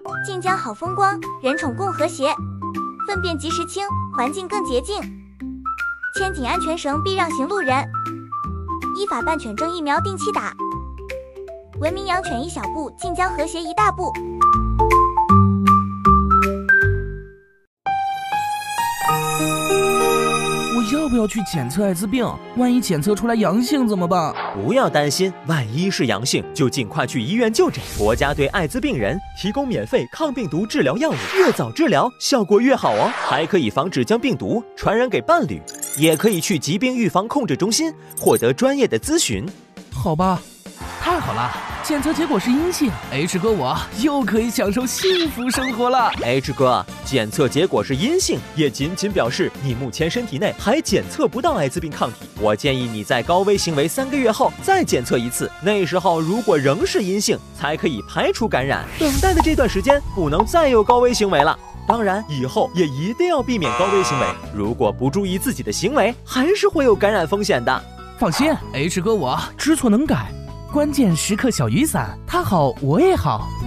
晋江好风光，人宠共和谐，粪便及时清，环境更洁净。牵紧安全绳避让行路人，依法办犬证疫苗定期打。文明养犬一小步，晋江和谐一大步。 我要不要去检测艾滋病？万一检测出来阳性怎么办？ 不要担心，万一是阳性，就尽快去医院就诊。国家对艾滋病人提供免费抗病毒治疗药物，越早治疗效果越好哦。还可以防止将病毒传染给伴侣，也可以去疾病预防控制中心获得专业的咨询。 好吧，太好了，检测结果是阴性 ，H 哥我又可以享受幸福生活了。 H 哥，检测结果是阴性，也仅仅表示你目前身体内还检测不到艾滋病抗体。我建议你在高危行为3个月后再检测一次，那时候如果仍是阴性，才可以排除感染。等待的这段时间不能再有高危行为了。当然，以后也一定要避免高危行为。如果不注意自己的行为，还是会有感染风险的。 放心 ，H 哥我知错能改。关键时刻小雨伞，他好我也好。